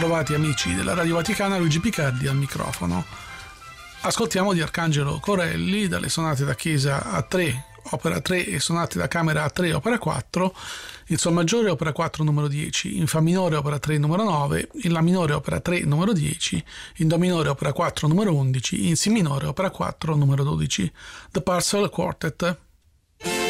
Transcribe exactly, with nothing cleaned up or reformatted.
Trovati amici della Radio Vaticana, Luigi Picardi al microfono. Ascoltiamo di Arcangelo Corelli dalle sonate da chiesa a tre, opera tre e sonate da camera a tre, opera quattro, il Sol maggiore opera quattro numero dieci, in Fa minore opera tre numero nove, in La minore opera tre numero dieci, in Do minore opera quattro numero undici, in Si minore opera quattro numero dodici. The Parcel Quartet.